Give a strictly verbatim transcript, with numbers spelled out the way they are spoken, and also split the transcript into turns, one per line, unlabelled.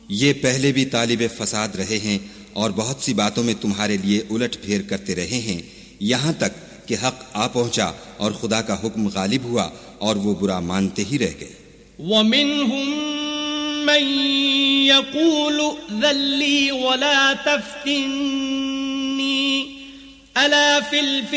ये पहले भी तालिब फसाद रहे हैं और बहुत सी बातों में तुम्हारे लिए उलट फेर करते रहे हैं, यहाँ तक कि हक आ पहुंचा और खुदा का हुक्म गालिब हुआ और वो बुरा मानते ही रह गए।
वमिनहुम मन यक़ूलु ज़ल्ली वला तफ्तिन्नी अला फिल